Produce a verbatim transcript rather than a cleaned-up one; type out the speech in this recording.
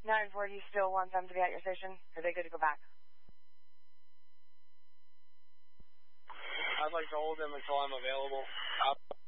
nine four, do you still want them to be at your station? Are they good to go back? I'd like to hold them until I'm available. I'll